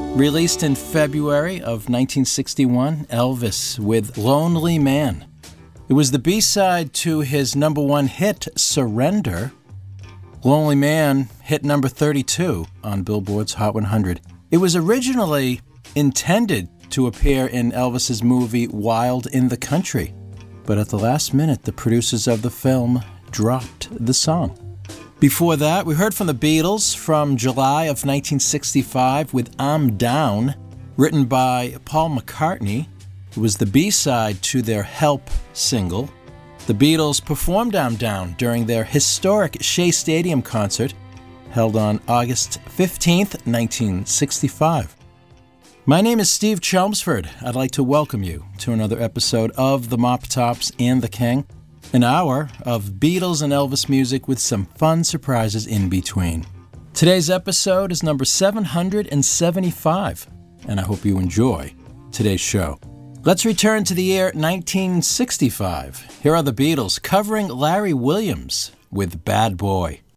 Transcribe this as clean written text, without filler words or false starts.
Released in February of 1961, Elvis with Lonely Man. It was the B-side to his number one hit, Surrender. Lonely Man hit number 32 on Billboard's Hot 100. It was originally intended to appear in Elvis's movie Wild in the Country, but at the last minute, the producers of the film dropped the song. Before that, we heard from the Beatles from July of 1965 with I'm Down, written by Paul McCartney. It was the B-side to their Help single. The Beatles performed I'm Down during their historic Shea Stadium concert held on August 15th, 1965. My name is Steve Chelmsford. I'd like to welcome you to another episode of The Mop Tops and the King. An hour of Beatles and Elvis music with some fun surprises in between. Today's episode is number 775, and I hope you enjoy today's show. Let's return to the year 1965. Here are the Beatles covering Larry Williams with Bad Boy.